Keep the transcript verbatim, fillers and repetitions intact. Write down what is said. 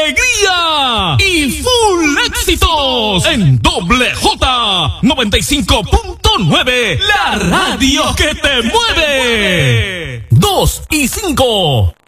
alegría y full éxitos en Doble J noventa y cinco punto nueve, la radio que te mueve. Dos y cinco.